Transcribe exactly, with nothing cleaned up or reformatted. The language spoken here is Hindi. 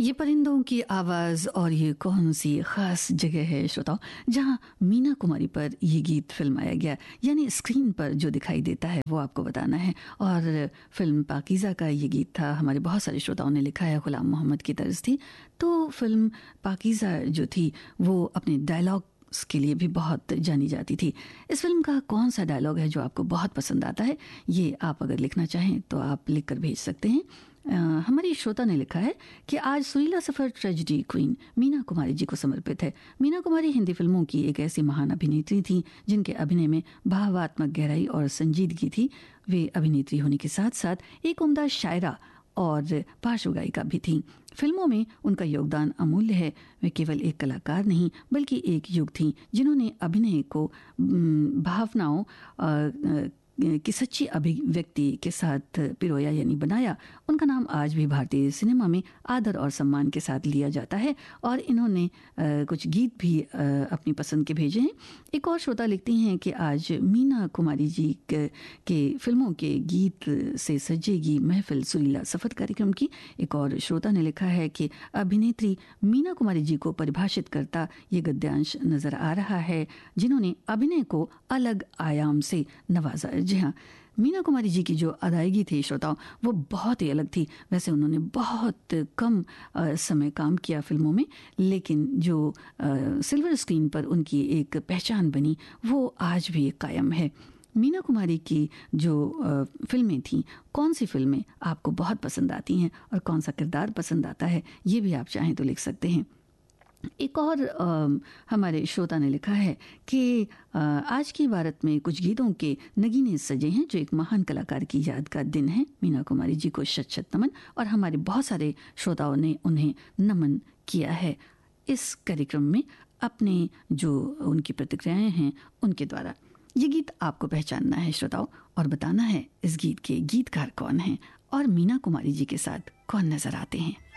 ये परिंदों की आवाज़ और ये कौन सी ख़ास जगह है श्रोताओं जहाँ मीना कुमारी पर ये गीत फिल्माया गया, यानी स्क्रीन पर जो दिखाई देता है वो आपको बताना है। और फिल्म पाकीज़ा का ये गीत था, हमारे बहुत सारे श्रोताओं ने लिखा है, ग़ुलाम मोहम्मद की तर्ज थी। तो फिल्म पाकीज़ा जो थी वो अपने डायलॉग के लिए भी बहुत जानी जाती थी। इस फिल्म का कौन सा डायलॉग है जो आपको बहुत पसंद आता है, ये आप अगर लिखना चाहें तो आप लिख कर भेज सकते हैं। आ, हमारी श्रोता ने लिखा है कि आज सुरीला सफ़र ट्रेजेडी क्वीन मीना कुमारी जी को समर्पित है। मीना कुमारी हिंदी फिल्मों की एक ऐसी महान अभिनेत्री थी जिनके अभिनय में भावात्मक गहराई और संजीदगी थी। वे अभिनेत्री होने के साथ साथ एक उम्दा शायरा और पार्श्व गायिका भी थी। फिल्मों में उनका योगदान अमूल्य है। वे केवल एक कलाकार नहीं बल्कि एक युग थी जिन्होंने अभिनय को भावनाओं की सच्ची अभिव्यक्ति के साथ पिरोया यानी बनाया। उनका नाम आज भी भारतीय सिनेमा में आदर और सम्मान के साथ लिया जाता है और इन्होंने कुछ गीत भी अपनी पसंद के भेजे हैं। एक और श्रोता लिखती हैं कि आज मीना कुमारी जी के, के फिल्मों के गीत से सजेगी महफिल सुरीला सफ़र कार्यक्रम की। एक और श्रोता ने लिखा है कि अभिनेत्री मीना कुमारी जी को परिभाषित करता ये गद्यांश नज़र आ रहा है जिन्होंने अभिनय को अलग आयाम से नवाजा। जी हाँ, मीना कुमारी जी की जो अदायगी थी श्रोताओं वो बहुत ही अलग थी। वैसे उन्होंने बहुत कम आ, समय काम किया फिल्मों में, लेकिन जो आ, सिल्वर स्क्रीन पर उनकी एक पहचान बनी वो आज भी कायम है। मीना कुमारी की जो आ, फिल्में थीं, कौन सी फिल्में आपको बहुत पसंद आती हैं और कौन सा किरदार पसंद आता है, ये भी आप चाहें तो लिख सकते हैं। एक और आ, हमारे श्रोता ने लिखा है कि आ, आज की भारत में कुछ गीतों के नगीने सजे हैं जो एक महान कलाकार की याद का दिन है। मीना कुमारी जी को शत शत नमन, और हमारे बहुत सारे श्रोताओं ने उन्हें नमन किया है इस कार्यक्रम में अपने जो उनकी प्रतिक्रियाएं हैं उनके द्वारा। ये गीत आपको पहचानना है श्रोताओं और बताना है इस गीत के गीतकार कौन हैं और मीना कुमारी जी के साथ कौन नजर आते हैं।